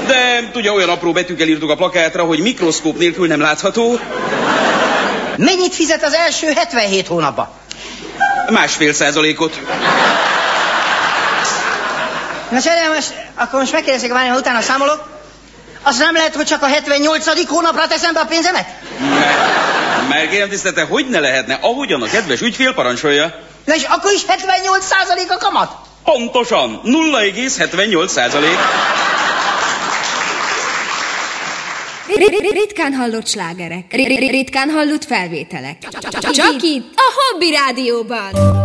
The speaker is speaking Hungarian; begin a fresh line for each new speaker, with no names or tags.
De tudja, olyan apró betűkkel írtuk a plakátra, hogy mikroszkóp nélkül nem látható.
Mennyit fizet az első 77 hónapba?
1,5%-ot.
Na cserélem, akkor most megkérdezik a Mária, ha utána számolok. Az nem lehet, hogy csak a 78. hónapra teszem be a pénzemet?
Mert kérem tisztelte, hogy ne lehetne, ahogyan a kedves ügyfél parancsolja.
Na és akkor is 78% a kamat?
Pontosan, 0,78%.
Ritkán hallott slágerek, ritkán hallott felvételek. Csak itt, a Hobby Rádióban.